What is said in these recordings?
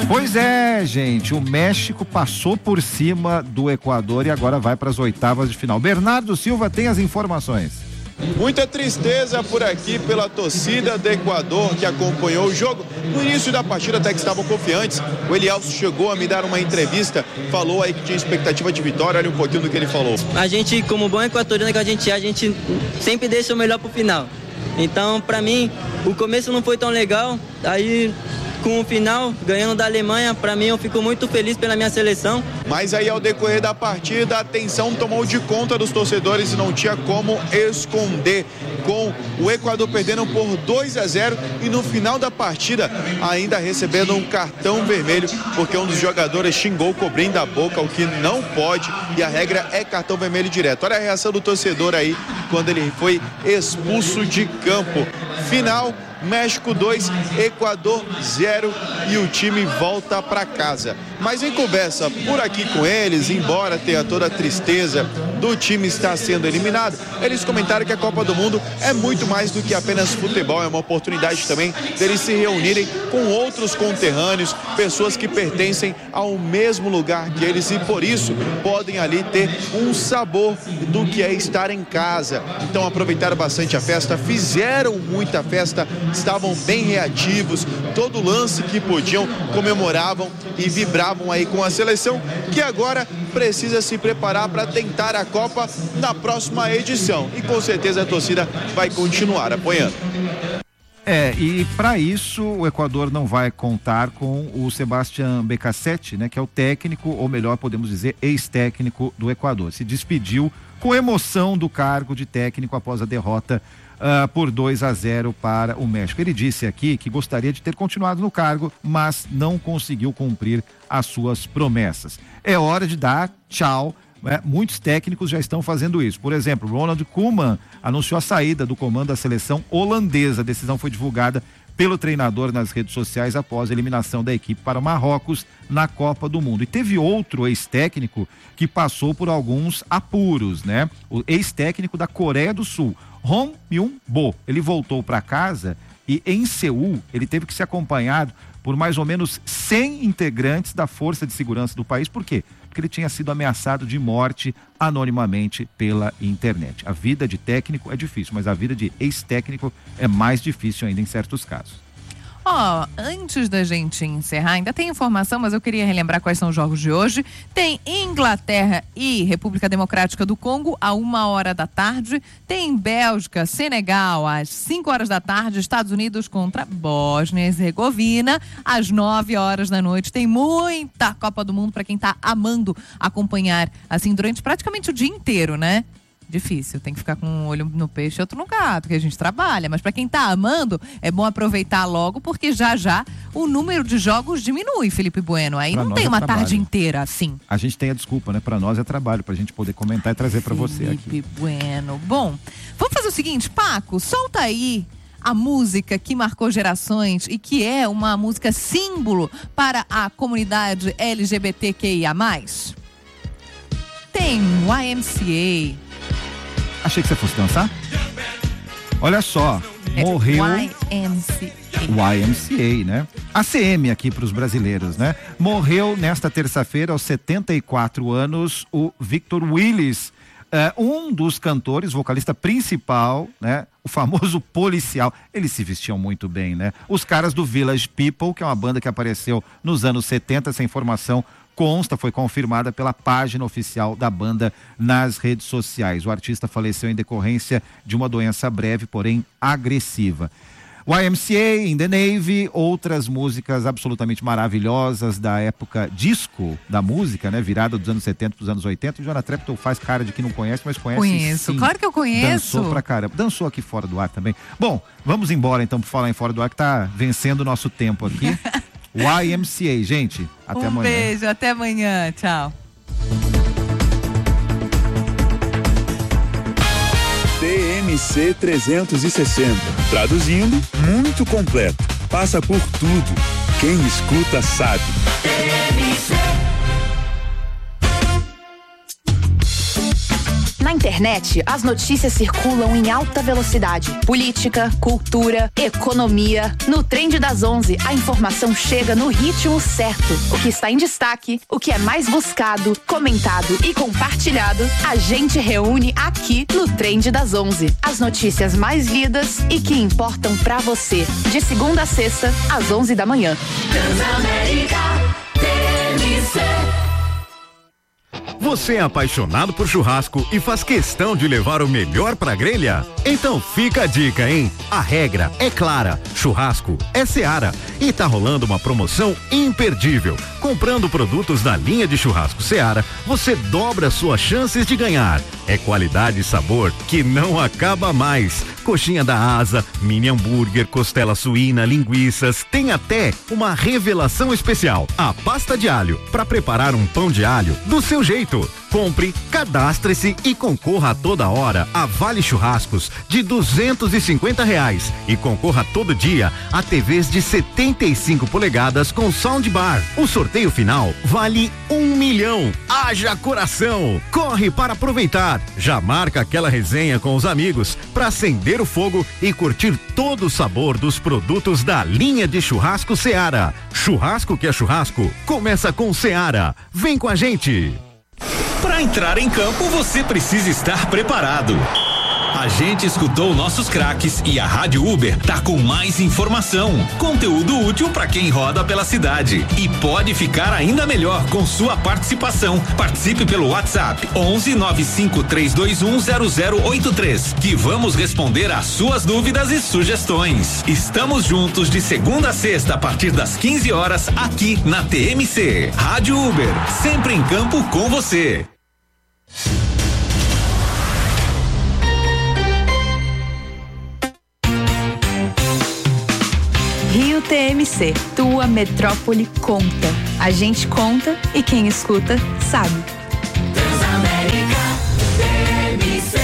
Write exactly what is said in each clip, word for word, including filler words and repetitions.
Pois é, gente, o México passou por cima do Equador e agora vai para as oitavas de final. Bernardo Silva tem as informações. Muita tristeza por aqui pela torcida do Equador que acompanhou o jogo. No início da partida até que estavam confiantes. O Elielso chegou a me dar uma entrevista, falou aí que tinha expectativa de vitória. Olha um pouquinho do que ele falou. A gente, como bom equatoriano que a gente é, a gente sempre deixa o melhor pro final. Então, pra mim, o começo não foi tão legal. Aí, com o final, ganhando da Alemanha, pra mim eu fico muito feliz pela minha seleção. Mas aí ao decorrer da partida, a tensão tomou de conta dos torcedores e não tinha como esconder, com o Equador perdendo por dois a zero e no final da partida ainda recebendo um cartão vermelho, porque um dos jogadores xingou cobrindo a boca, o que não pode, e a regra é cartão vermelho direto. Olha a reação do torcedor aí quando ele foi expulso de campo. Final, México dois, Equador zero e o time volta para casa. Mas em conversa por aqui com eles, embora tenha toda a tristeza do time estar sendo eliminado, eles comentaram que a Copa do Mundo é muito mais do que apenas futebol, é uma oportunidade também deles se reunirem com outros conterrâneos, pessoas que pertencem ao mesmo lugar que eles e por isso podem ali ter um sabor do que é estar em casa. Então aproveitaram bastante a festa, fizeram muita festa, estavam bem reativos, todo lance que podiam comemoravam e vibravam aí com a seleção, que agora precisa se preparar para tentar a Copa na próxima edição e com certeza a torcida vai continuar apoiando. É, e para isso o Equador não vai contar com o Sebastián Becassetti, né, que é o técnico, ou melhor, podemos dizer, ex-técnico do Equador. Se despediu com emoção do cargo de técnico após a derrota Uh, por dois a zero para o México. Ele disse aqui que gostaria de ter continuado no cargo, mas não conseguiu cumprir as suas promessas. É hora de dar tchau. Né? Muitos técnicos já estão fazendo isso. Por exemplo, Ronald Koeman anunciou a saída do comando da seleção holandesa. A decisão foi divulgada pelo treinador nas redes sociais após a eliminação da equipe para o Marrocos na Copa do Mundo. E teve outro ex-técnico que passou por alguns apuros, né? O ex-técnico da Coreia do Sul, Hong Myung-bo. Ele voltou para casa e em Seul ele teve que ser acompanhado por mais ou menos cem integrantes da Força de Segurança do país. Por quê? Porque ele tinha sido ameaçado de morte anonimamente pela internet. A vida de técnico é difícil, mas a vida de ex-técnico é mais difícil ainda em certos casos. Ó, oh, antes da gente encerrar, ainda tem informação, mas eu queria relembrar quais são os jogos de hoje. Tem Inglaterra e República Democrática do Congo, a uma hora da tarde. Tem Bélgica, Senegal, às cinco horas da tarde. Estados Unidos contra Bósnia e Herzegovina, às nove horas da noite. Tem muita Copa do Mundo para quem tá amando acompanhar, assim, durante praticamente o dia inteiro, né? Difícil, tem que ficar com um olho no peixe e outro no gato, porque a gente trabalha. Mas para quem tá amando, é bom aproveitar logo, porque já já o número de jogos diminui, Felipe Bueno. Aí pra não tem uma é tarde inteira assim. A gente tem a desculpa, né? Para nós é trabalho, pra gente poder comentar e trazer para você aqui. Felipe Bueno. Bom, vamos fazer o seguinte, Paco, solta aí a música que marcou gerações e que é uma música símbolo para a comunidade L G B T Q I A mais. Tem Y M C A. Achei que você fosse dançar. Olha só, morreu Y M C A. Y M C A, né? A C M aqui para os brasileiros, né? Morreu nesta terça-feira, aos setenta e quatro anos, o Victor Willis, uh, um dos cantores, vocalista principal, né? O famoso policial. Eles se vestiam muito bem, né? Os caras do Village People, que é uma banda que apareceu nos anos setenta, essa informação consta, foi confirmada pela página oficial da banda nas redes sociais. O artista faleceu em decorrência de uma doença breve, porém agressiva. Y M C A, In the Navy, outras músicas absolutamente maravilhosas da época disco da música, né? Virada dos anos setenta para os anos oitenta. O Jonah Trepton faz cara de que não conhece, mas conhece. Conheço, sim. Claro que eu conheço. Dançou pra caramba. Dançou aqui fora do ar também. Bom, vamos embora então, por falar em fora do ar, que tá vencendo o nosso tempo aqui. Y M C A, gente, até um amanhã. Um beijo, até amanhã, tchau. T M C trezentos e sessenta, traduzindo, muito completo, passa por tudo, quem escuta sabe. T M C. Na internet internet, as notícias circulam em alta velocidade. Política, cultura, economia. No Trend das onze, a informação chega no ritmo certo. O que está em destaque, o que é mais buscado, comentado e compartilhado, a gente reúne aqui no Trend das onze. As notícias mais lidas e que importam pra você. De segunda a sexta, às onze da manhã. Transamérica T M C. Você é apaixonado por churrasco e faz questão de levar o melhor pra grelha? Então fica a dica, hein? A regra é clara, churrasco é Seara e tá rolando uma promoção imperdível. Comprando produtos da linha de churrasco Seara, você dobra suas chances de ganhar. É qualidade e sabor que não acaba mais. Coxinha da asa, mini hambúrguer, costela suína, linguiças, tem até uma revelação especial, a pasta de alho, para preparar um pão de alho do seu jeito. Compre, cadastre-se e concorra a toda hora a vale churrascos de duzentos e cinquenta reais e concorra todo dia a T Vs de setenta e cinco polegadas com soundbar. O sorteio final vale um milhão. Haja coração! Corre para aproveitar. Já marca aquela resenha com os amigos para acender o fogo e curtir todo o sabor dos produtos da linha de churrasco Seara. Churrasco que é churrasco, começa com Seara. Vem com a gente! Para entrar em campo, você precisa estar preparado. A gente escutou nossos craques e a Rádio Uber tá com mais informação, conteúdo útil para quem roda pela cidade e pode ficar ainda melhor com sua participação. Participe pelo WhatsApp onze nove cinco três dois um zero zero oito três, que vamos responder às suas dúvidas e sugestões. Estamos juntos de segunda a sexta a partir das quinze horas aqui na T M C. Rádio Uber, sempre em campo com você. Rio T M C, tua metrópole conta. A gente conta e quem escuta sabe. Transamérica T M C.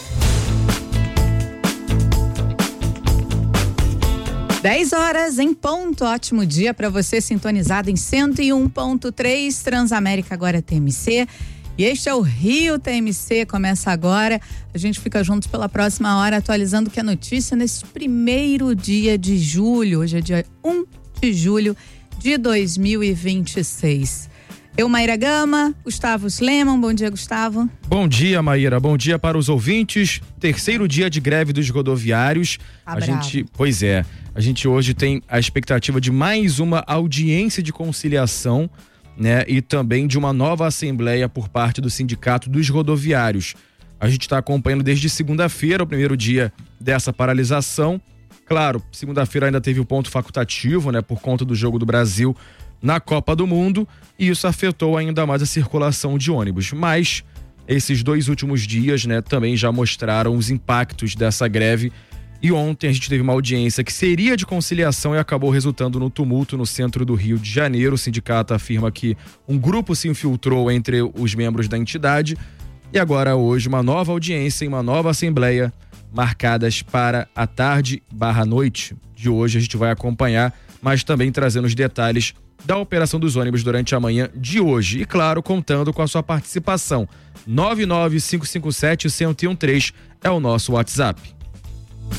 dez horas em ponto, ótimo dia para você sintonizado em cento e um ponto três, Transamérica agora T M C. E este é o Rio T M C, começa agora. A gente fica juntos pela próxima hora, atualizando que é notícia nesse primeiro dia de julho. Hoje é dia um de julho de dois mil e vinte e seis. Eu, Maíra Gama, Gustavo Sleman. Bom dia, Gustavo. Bom dia, Maíra. Bom dia para os ouvintes. Terceiro dia de greve dos rodoviários. Tá a bravo. gente, pois é, a gente hoje tem a expectativa de mais uma audiência de conciliação, né? E também de uma nova assembleia por parte do Sindicato dos Rodoviários. A gente está acompanhando desde segunda-feira, o primeiro dia dessa paralisação. Claro, segunda-feira ainda teve o ponto facultativo, né? Por conta do Jogo do Brasil na Copa do Mundo, e isso afetou ainda mais a circulação de ônibus. Mas esses dois últimos dias, né? Também já mostraram os impactos dessa greve. E ontem a gente teve uma audiência que seria de conciliação e acabou resultando no tumulto no centro do Rio de Janeiro. O sindicato afirma que um grupo se infiltrou entre os membros da entidade. E agora hoje uma nova audiência e uma nova assembleia marcadas para a tarde barra noite de hoje. A gente vai acompanhar, mas também trazendo os detalhes da operação dos ônibus durante a manhã de hoje. E claro, contando com a sua participação. nove nove cinco cinco sete um zero um três é o nosso WhatsApp.